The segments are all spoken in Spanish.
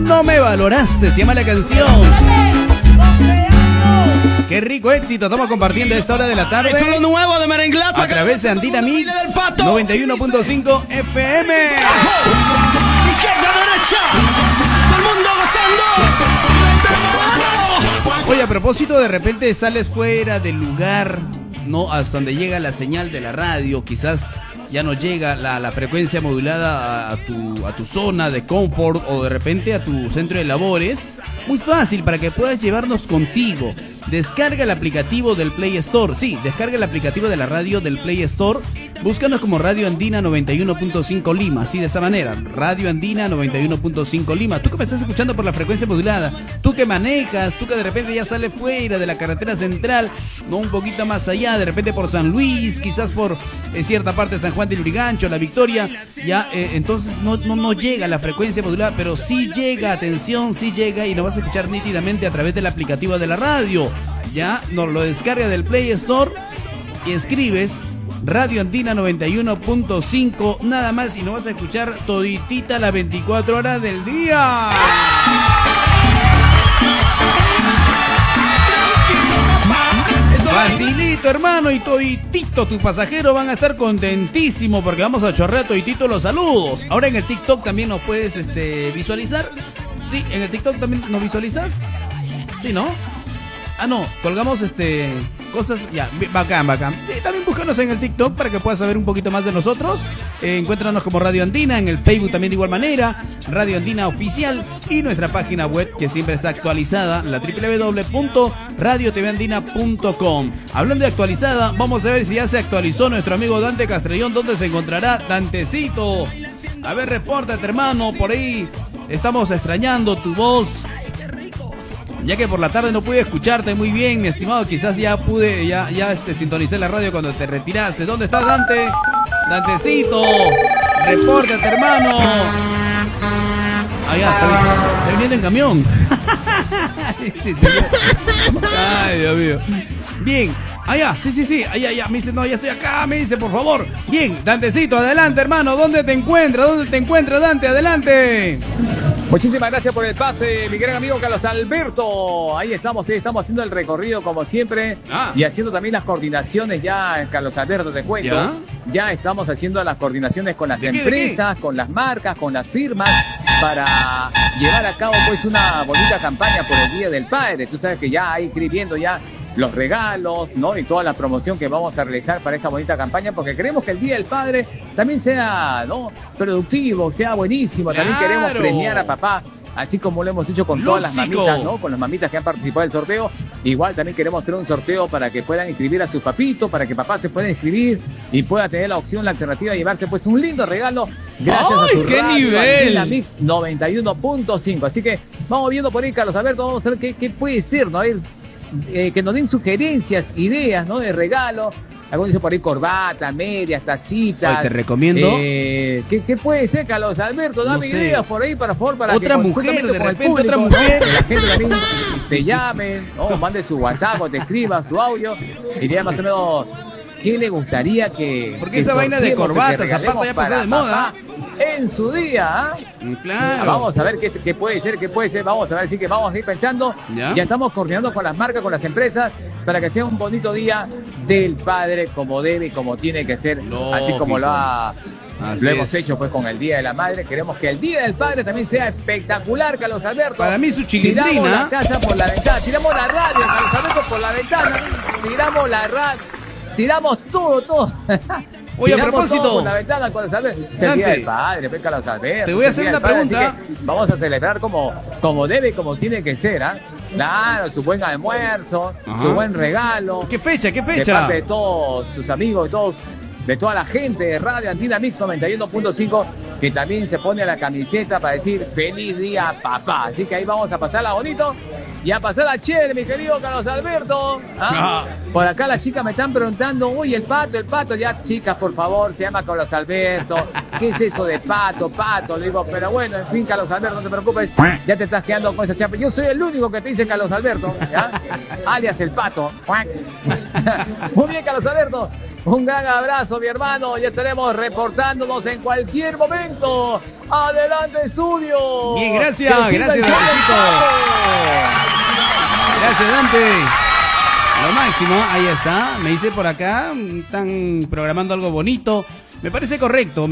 no me valoraste, se llama la canción. Qué rico éxito, estamos compartiendo a esta hora de la tarde. Esto es lo nuevo de Merenglata a través de Andina Mix 91.5 FM. Izquierda, derecha, todo el mundo gozando. Oye, a propósito, de repente sales fuera del lugar, ¿no? Hasta donde llega la señal de la radio, quizás ya no llega la frecuencia modulada a tu zona de confort o de repente a tu centro de labores. Muy fácil para que puedas llevarnos contigo. Descarga el aplicativo del Play Store. Sí, descarga el aplicativo de la radio del Play Store. Búscanos como Radio Andina 91.5 Lima. Así de esa manera. Radio Andina 91.5 Lima. Tú que me estás escuchando por la frecuencia modulada. Tú que manejas. Tú que de repente ya sales fuera de la carretera central. No, un poquito más allá. De repente por San Luis. Quizás por cierta parte de San Juan de Lurigancho, La Victoria. Ya, entonces no llega la frecuencia modulada. Pero sí llega, atención, sí llega. Y lo vas a escuchar nítidamente a través del aplicativo de la radio. Ya, nos lo descarga del Play Store y escribes Radio Andina 91.5 nada más y nos vas a escuchar toditita las 24 horas del día. Facilito, hermano, y toditito tus pasajeros van a estar contentísimos porque vamos a chorrear toditito los saludos. Ahora en el TikTok también nos puedes visualizar. Sí, en el TikTok también nos visualizas. Sí, ¿no? Ah, no, colgamos cosas, ya, bacán. Sí, también búscanos en el TikTok para que puedas saber un poquito más de nosotros. Encuéntranos como Radio Andina, en el Facebook también de igual manera, Radio Andina Oficial, y nuestra página web que siempre está actualizada, la www.radiotvandina.com. Hablando de actualizada, vamos a ver si ya se actualizó nuestro amigo Dante Castrellón. ¿Dónde se encontrará Dantecito? A ver, repórtate, hermano, por ahí estamos extrañando tu voz. Ya que por la tarde no pude escucharte muy bien, mi estimado, quizás ya sintonicé la radio cuando te retiraste. ¿Dónde estás, Dante? Dantecito, repórtate, hermano. Ah, ya, está viniendo en camión. Ay, Dios mío. Bien, allá, sí, allá, me dice, no, ya estoy acá, me dice, por favor. Bien, Dantecito, adelante, hermano, ¿dónde te encuentras, Dante? Adelante. Muchísimas gracias por el pase, mi gran amigo Carlos Alberto. Ahí estamos haciendo el recorrido como siempre y haciendo también las coordinaciones ya, Carlos Alberto, te cuento. Ya estamos haciendo las coordinaciones con las empresas, con las marcas, con las firmas para llevar a cabo pues una bonita campaña por el Día del Padre. Tú sabes que ya hay escribiendo ya los regalos, ¿no? Y toda la promoción que vamos a realizar para esta bonita campaña, porque queremos que el Día del Padre también sea, ¿no?, productivo, sea buenísimo. También queremos premiar a papá, así como lo hemos hecho con todas las mamitas, ¿no? Con las mamitas que han participado del sorteo. Igual también queremos hacer un sorteo para que puedan inscribir a sus papitos, para que papá se pueda inscribir y pueda tener la opción, la alternativa de llevarse pues un lindo regalo gracias a su ¡qué radio, nivel! La Mix 91.5. Así que vamos viendo por ahí, Carlos Alberto, vamos a ver qué puede ser, ¿no? A ver, que nos den sugerencias, ideas, ¿no?, de regalo. Algunos dicen por ahí corbata, medias, tacitas. Hoy te recomiendo. ¿Qué puede ser, Carlos Alberto? Dame ideas por ahí, para favor, para otra que mujer, de repente público, otra mujer. ¿no? La gente también te llame, ¿no? Mande su WhatsApp o te escriba su audio y diga más o menos qué le gustaría que... Porque esa vaina de corbatas, aparte ya pasó de moda. En su día, Claro. Vamos a ver qué puede ser, Vamos a ver, así que vamos a ir pensando. Ya estamos coordinando con las marcas, con las empresas, para que sea un bonito día del padre, como debe y como tiene que ser. Lógico. Así como lo hemos hecho pues con el Día de la Madre. Queremos que el Día del Padre también sea espectacular, Carlos Alberto. Para mí su chilindrina. Tiramos la casa por la ventana, tiramos la radio, Carlos Alberto, por la ventana, tiramos la radio, tiramos todo. Oye, a propósito, por la ventana cuando sale el Día del Padre, Carlos Alberto. Te voy a hacer una pregunta. Vamos a celebrar como debe, como tiene que ser, ¿ah? Claro, su buen almuerzo, su buen regalo. ¿Qué fecha? De parte de todos sus amigos, de toda la gente de Radio Andina Mix 91.5, que también se pone a la camiseta para decir feliz día papá. Así que ahí vamos a pasarla bonito Ya pasó la chévere, mi querido Carlos Alberto. Por acá las chicas me están preguntando, uy, el pato. Ya, chicas, por favor, se llama Carlos Alberto. ¿Qué es eso de pato? Digo, pero bueno, en fin, Carlos Alberto, no te preocupes. Ya te estás quedando con esa chapa. Yo soy el único que te dice Carlos Alberto, ¿ya? Alias el pato. Muy bien, Carlos Alberto. Un gran abrazo, mi hermano. Ya estaremos reportándonos en cualquier momento. Adelante, estudio. Bien, gracias, Dantecito. Gracias, Dante. Lo máximo, ahí está. Me dice por acá, están programando algo bonito. Me parece correcto.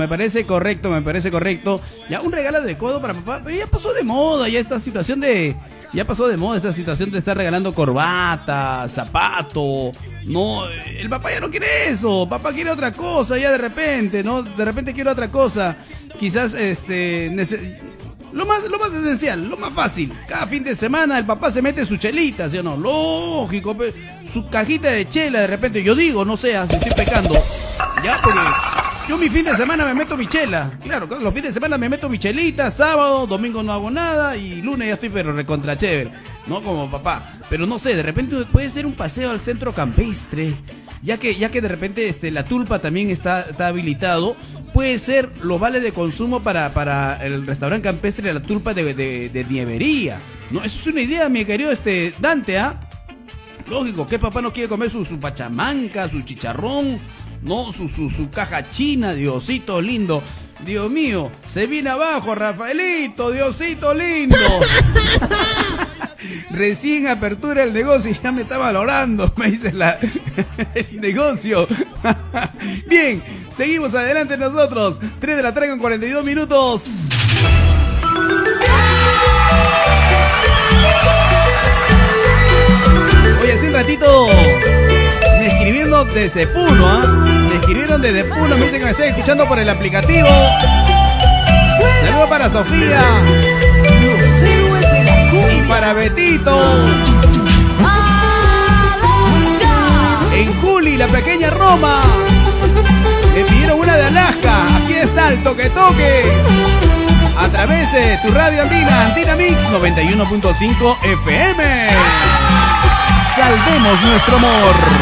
Ya, un regalo adecuado para papá. Pero ya pasó de moda, esta situación de estar regalando corbata, zapato. No, el papá ya no quiere eso. Papá quiere otra cosa, ya de repente, ¿no? De repente quiere otra cosa. Quizás, lo más esencial, lo más fácil. Cada fin de semana el papá se mete su chelita, ¿sí o no? Lógico, su cajita de chela de repente. Yo digo, no sé, si estoy pecando. Ya, porque yo mi fin de semana me meto mi chela. Claro, los fines de semana me meto mi chelita, sábado, domingo no hago nada y lunes ya estoy pero recontra chévere, ¿no? Como papá. Pero no sé, de repente puede ser un paseo al centro campestre. Ya que de repente la Tulpa también está habilitado. Puede ser los vales de consumo para el restaurante campestre de la Tulpa de nievería. No, eso es una idea, mi querido Dante, ¿ah? Lógico, que papá no quiere comer su pachamanca, su chicharrón, no, su caja china, Diosito lindo. Dios mío, se viene abajo, Rafaelito, Diosito lindo. Recién apertura el negocio y ya me está valorando, me dice el negocio. Bien, seguimos adelante nosotros. 3 de la tarde con 42 minutos. Oye, hace un ratito me escribieron desde Puno, Me escribieron desde Puno, me dicen que me están escuchando por el aplicativo. Saludos para Sofía. Y para Betito. En Juli, la pequeña Roma. Me pidieron una de Alaska. Aquí está el toque. A través de tu radio andina, Andina Mix 91.5 FM. Salvemos nuestro amor.